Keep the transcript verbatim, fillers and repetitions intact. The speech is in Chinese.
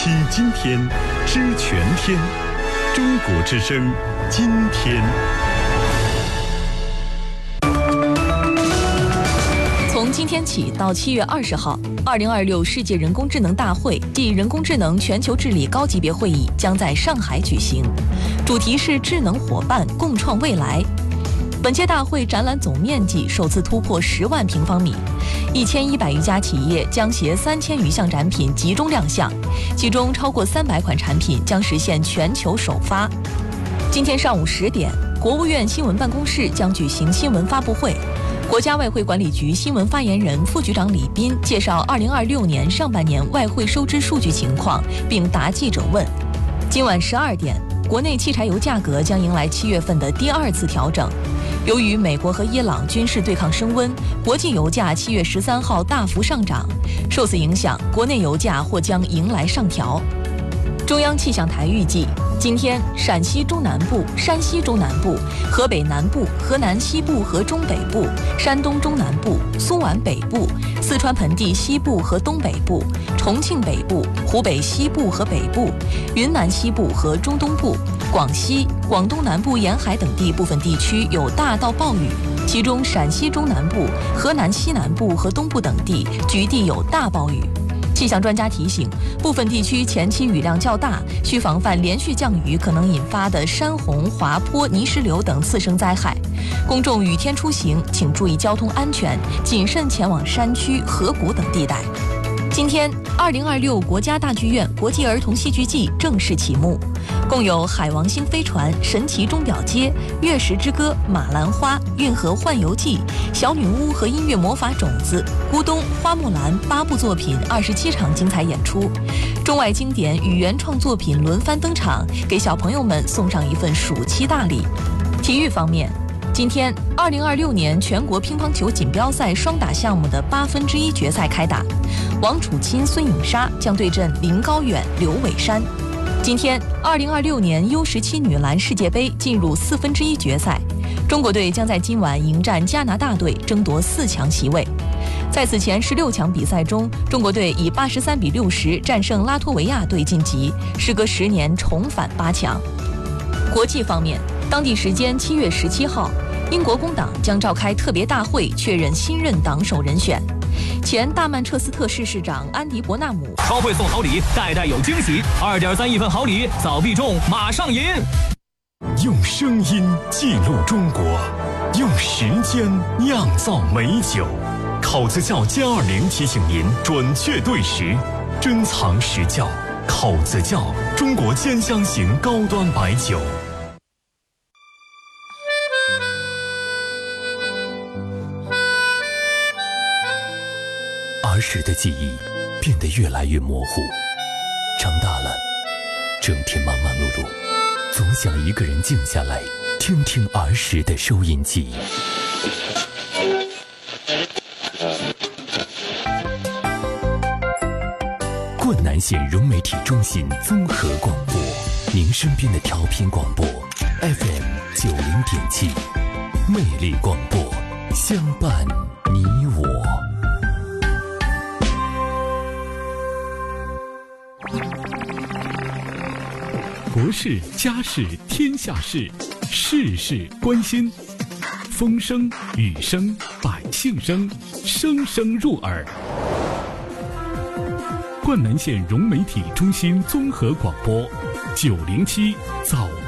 听今天，知全天。中国之声，今天。 从今天起到七月二十号，二零二六世界人工智能大会暨人工智能全球治理高级别会议将在上海举行，主题是智能伙伴共创未来。本届大会展览总面积首次突破十万平方米，一千一百余家企业将携三千余项展品集中亮相，其中超过三百款产品将实现全球首发。今天上午十点，国务院新闻办公室将举行新闻发布会。国家外汇管理局新闻发言人、副局长李斌介绍二零二六年上半年外汇收支数据情况，并答记者问。今晚十二点，国内汽柴油价格将迎来七月份的第二次调整。由于美国和伊朗军事对抗升温，国际油价七月十三号大幅上涨，受此影响，国内油价或将迎来上调。中央气象台预计，今天陕西中南部、山西中南部、河北南部、河南西部和中北部、山东中南部、苏皖北部、四川盆地西部和东北部、重庆北部、湖北西部和北部、云南西部和中东部、广西、广东南部沿海等地部分地区有大到暴雨，其中陕西中南部、河南西南部和东部等地局地有大暴雨。气象专家提醒，部分地区前期雨量较大，需防范连续降雨可能引发的山洪、滑坡、泥石流等次生灾害。公众雨天出行，请注意交通安全，谨慎前往山区、河谷等地带。今天，二零二六国家大剧院国际儿童戏剧季正式启幕，共有《海王星飞船》、《神奇钟表街》、《月食之歌》、《马兰花》、《运河幻游记》、《小女巫》和音乐魔法种子、咕咚、花木兰八部作品，二十七场精彩演出，中外经典与原创作品轮番登场，给小朋友们送上一份暑期大礼。体育方面，今天，二零二六年全国乒乓球锦标赛双打项目的八分之一决赛开打，王楚钦、孙颖莎将对阵林高远、刘伟珊。今天，二零二六年 U 十七 女篮世界杯进入四分之一决赛，中国队将在今晚迎战加拿大队，争夺四强席位。在此前十六强比赛中，中国队以八十三比六十战胜拉脱维亚队晋级，时隔十年重返八强。国际方面，当地时间七月十七号，英国工党将召开特别大会，确认新任党首人选。前大曼彻斯特市市长安迪·伯纳姆超会送好礼，代代有惊喜，二点三亿份好礼，早必中，马上赢！ 用声音记录中国，用时间酿造美酒。口子窖歼二零提醒您准确对时，珍藏实窖。口子窖，中国兼香型高端白酒。 儿时的记忆变得越来越模糊，长大了，整天忙忙碌碌，总想一个人静下来，听听儿时的收音机。灌南县融媒体中心综合广播，您身边的调频广播 F M 九零点七，魅力广播，相伴你我。 国事、家事、天下事，事事关心。风声、雨声、百姓声，声声入耳。灌南县融媒体中心综合广播，九零七早。